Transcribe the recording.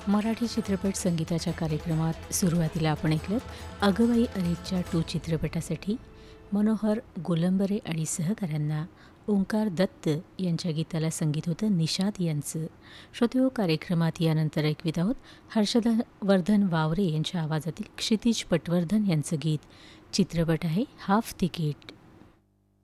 मराठी चित्रपट संगीताच्या कार्यक्रमात सुरुवातीला आपण ऐकलं अगबाई अरेच्या 2 चित्रपटासाठी मनोहर गोलंबरे आणि सहकाऱ्यांना ओंकार दत्त यांच्या गीताला संगीत होतं निषाद यांचं. श्रोतेहो, कार्यक्रमात यानंतर ऐकवीत आहोत हर्षवर्धन वावरे यांच्या आवाजातील क्षितिज पटवर्धन यांचं गीत. चित्रपट आहे हाफ तिकीट.